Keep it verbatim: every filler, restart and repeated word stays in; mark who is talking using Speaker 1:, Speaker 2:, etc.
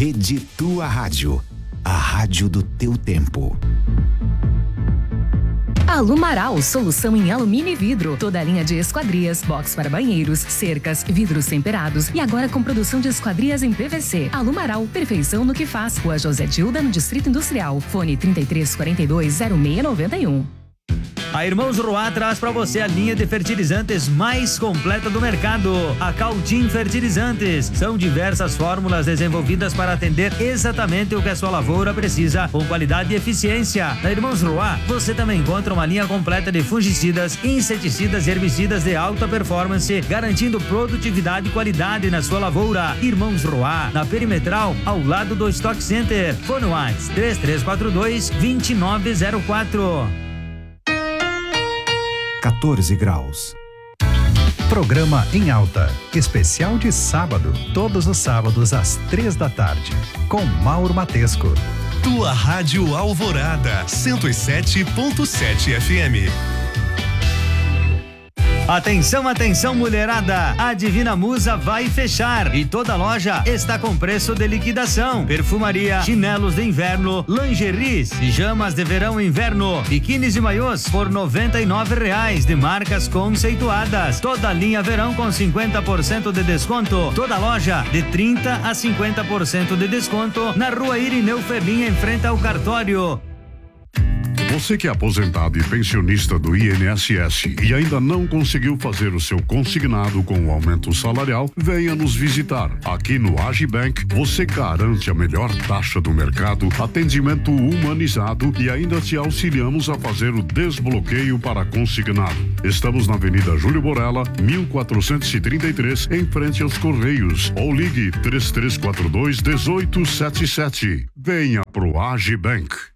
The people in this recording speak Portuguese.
Speaker 1: Rede Tua Rádio, a rádio do teu tempo.
Speaker 2: Alumaral, solução em alumínio e vidro. Toda a linha de esquadrias, box para banheiros, cercas, vidros temperados e agora com produção de esquadrias em P V C. Alumaral, perfeição no que faz. Rua José Dilda, no Distrito Industrial. Fone trinta e três, quarenta e dois, zero seis noventa e um.
Speaker 3: A Irmãos Roá traz para você a linha de fertilizantes mais completa do mercado, a Cautim Fertilizantes. São diversas fórmulas desenvolvidas para atender exatamente o que a sua lavoura precisa, com qualidade e eficiência. Na Irmãos Roá, você também encontra uma linha completa de fungicidas, inseticidas e herbicidas de alta performance, garantindo produtividade e qualidade na sua lavoura. Irmãos Roá, na Perimetral, ao lado do Stock Center. Fone WhatsApp três três quatro dois, dois nove zero quatro.
Speaker 1: quatorze graus.
Speaker 4: Programa em alta, especial de sábado, todos os sábados às três da tarde, com Mauro Matesco.
Speaker 5: Tua Rádio Alvorada, cento e sete ponto sete F M.
Speaker 3: Atenção, atenção, mulherada! A Divina Musa vai fechar e toda loja está com preço de liquidação. Perfumaria, chinelos de inverno, lingeries, pijamas de verão e inverno, biquínis e maiôs por noventa e nove reais de marcas conceituadas. Toda linha verão com cinquenta por cento de desconto. Toda loja de trinta a cinquenta por cento de desconto na Rua Irineu Ferlinha, em frente ao cartório.
Speaker 6: Você que é aposentado e pensionista do I N S S e ainda não conseguiu fazer o seu consignado com o aumento salarial, venha nos visitar. Aqui no Agibank, você garante a melhor taxa do mercado, atendimento humanizado e ainda te auxiliamos a fazer o desbloqueio para consignado. Estamos na Avenida Júlio Borella, mil quatrocentos e trinta e três, em frente aos Correios. Ou ligue três três quatro dois, um oito sete sete. Venha pro Agibank.